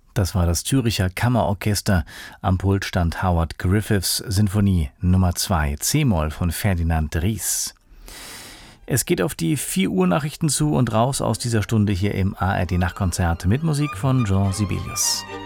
Das war das Zürcher Kammerorchester. Am Pult stand Howard Griffiths Sinfonie Nummer 2 C-Moll von Ferdinand Ries. Es geht auf die 4 Uhr Nachrichten zu und raus aus dieser Stunde hier im ARD Nachtkonzert mit Musik von Jean Sibelius.